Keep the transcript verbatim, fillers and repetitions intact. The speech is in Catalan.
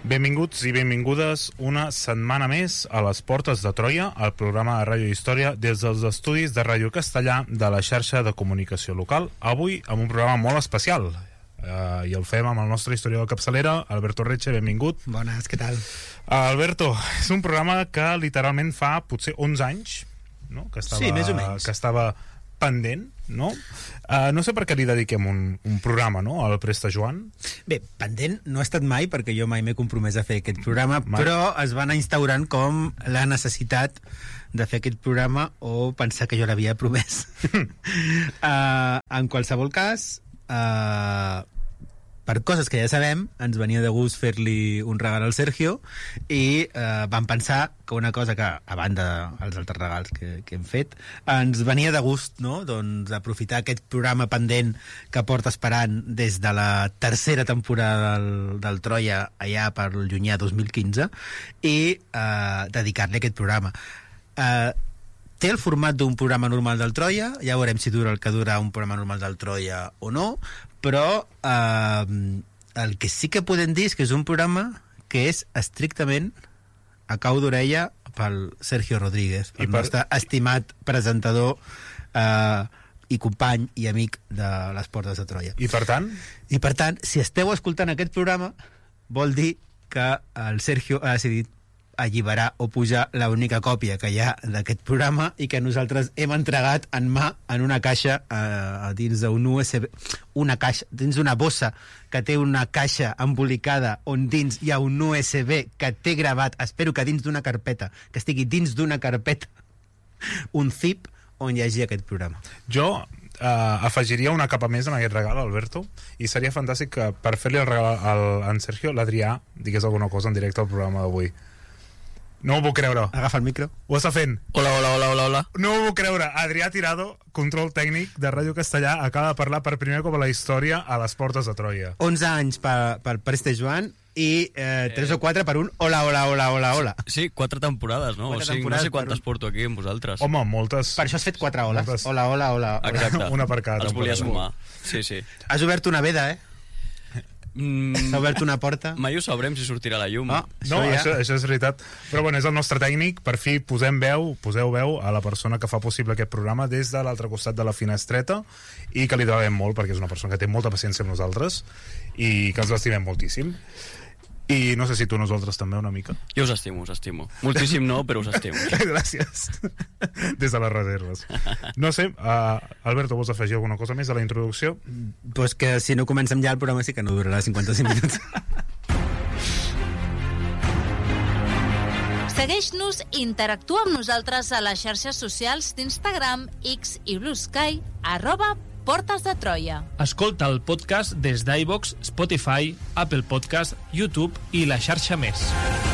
Benvinguts i benvingudes una setmana més a les Portes de Troia, el programa de Ràdio Història des dels estudis de Ràdio Castellà de la xarxa de comunicació local. Avui amb un programa molt especial uh, i el fem amb el nostre historiador de capçalera, Alberto Reche. Benvingut. Bones, què tal? Uh, Alberto, és un programa que literalment fa potser onze anys, no? Que estava, sí, més o menys. Que estava pendent, no? Uh, no sé per què li dediquem un, un programa, no?, al Presta Joan. Bé, pendent no ha estat mai, perquè jo mai m'he compromès a fer aquest programa, mai. Però es va anar instaurant com la necessitat de fer aquest programa o pensar que jo l'havia promès. uh, en qualsevol cas, uh, per coses que ja sabem, ens venia de gust fer-li un regal al Sergio i eh, vam pensar que una cosa que, a banda dels altres regals que, que hem fet, ens venia de gust, no?, doncs aprofitar aquest programa pendent que porta esperant des de la tercera temporada del, del Troia allà per el llunyà dos mil quinze i eh, dedicar-li aquest programa. Eh, té el format d'un programa normal del Troia, ja veurem si dura el que dura un programa normal del Troia o no, però eh, el que sí que podem dir és que és un programa que és estrictament a cau d'orella pel Sergio Rodríguez, el per... nostre estimat presentador eh, i company i amic de les Portes de Troia. I per tant? I per tant, si esteu escoltant aquest programa, vol dir que el Sergio ha decidit alliberar o pujar l'única còpia que hi ha d'aquest programa i que nosaltres hem entregat en mà en una caixa eh, dins d'un U S B, una caixa, dins d'una bossa que té una caixa embolicada on dins hi ha un U S B que té gravat, espero que dins d'una carpeta, que estigui dins d'una carpeta, un zip on hi hagi aquest programa. Jo Uh, afegiria una capa més en aquest regal, Alberto, i seria fantàstic que per fer-li el regal al, en Sergio, l'Adrià digués alguna cosa en directe al programa d'avui. No ho puc creure. Agafa el micro. Ho està fent. Hola, hola, hola, hola, hola. No ho puc creure. Adrià Tirado, control tècnic de Ràdio Castellà, acaba de parlar per primer cop a la història a les Portes de Troia. onze anys per, per Presta Joan i eh, tres eh... o quatre per un hola, hola, hola, hola, hola. Sí, quatre temporades, no? Quatre o sigui, temporades no sé quantes un... porto aquí amb vosaltres. Home, moltes. Per això has fet quatre holes. Moltes. Hola, hola, hola. Exacte. Una per cada. Les volia sumar. Sí, sí. Has obert una veda, eh? Mm, S'ha obert una porta. mai ho sabrem si sortirà la llum. Ah, No, ja... això, això és veritat. Però bueno, és el nostre tècnic. Per fi posem veu, poseu veu a la persona que fa possible aquest programa des de l'altre costat de la finestreta i que li devem molt perquè és una persona que té molta paciència amb nosaltres i que ens l'estimem moltíssim. I no sé si tu nosaltres també una mica. Jo us estimo, us estimo. Moltíssim no, però us estimo. Gràcies. Des de les reserves. No sé, uh, Alberto, vols afegir alguna cosa més a la introducció? Pues que si no comencem ja el programa sí que no durarà cinquanta-cinc minuts. Segueix-nos i interactua amb nosaltres a les xarxes socials d'Instagram, X i Blue Sky, arroba Portes de Troia. Escolta el podcast des d'iVoox, Spotify, Apple Podcast, YouTube i la xarxa més.